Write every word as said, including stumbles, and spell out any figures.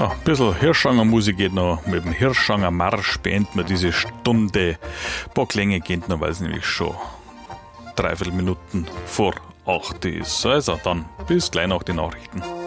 Ja, ein bisschen Hirschanger Musik geht noch. Mit dem Hirschanger Marsch beenden wir diese Stunde. Ein paar Klänge geht noch, weil es nämlich schon dreiviertel Minuten vor acht ist. Also dann bis gleich nach den Nachrichten.